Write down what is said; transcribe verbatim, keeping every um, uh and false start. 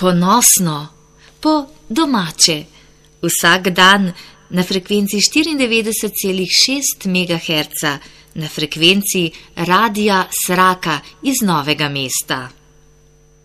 Ponosno, po domače, vsak dan na frekvenci štiriindevetdeset celih šest megaherca na frekvenci Radia Sraka iz Novega mesta.